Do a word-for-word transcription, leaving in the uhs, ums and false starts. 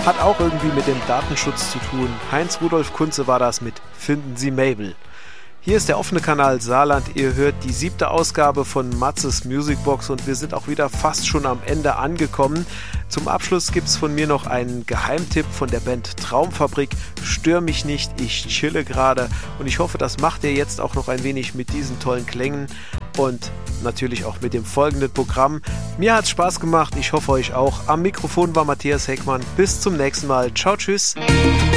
Hat auch irgendwie mit dem Datenschutz zu tun. Heinz Rudolf Kunze war das mit Finden Sie Mabel. Hier ist der offene Kanal Saarland. Ihr hört die siebte Ausgabe von Matzes Musicbox und wir sind auch wieder fast schon am Ende angekommen. Zum Abschluss gibt es von mir noch einen Geheimtipp von der Band Traumfabrik. Stör mich nicht, ich chille gerade. Und ich hoffe, das macht ihr jetzt auch noch ein wenig mit diesen tollen Klängen und natürlich auch mit dem folgenden Programm. Mir hat es Spaß gemacht, ich hoffe euch auch. Am Mikrofon war Matthias Heckmann. Bis zum nächsten Mal. Ciao, tschüss.